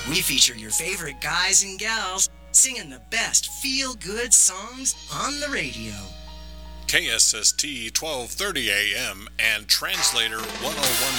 We feature your favorite guys and gals singing the best feel-good songs on the radio. KSST 1230 AM and Translator 101.9